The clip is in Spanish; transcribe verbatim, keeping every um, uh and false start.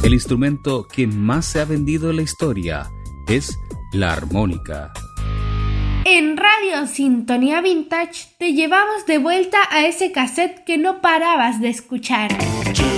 El instrumento que más se ha vendido en la historia es la armónica. En Radio Sintonía Vintage te llevamos de vuelta a ese cassette que no parabas de escuchar.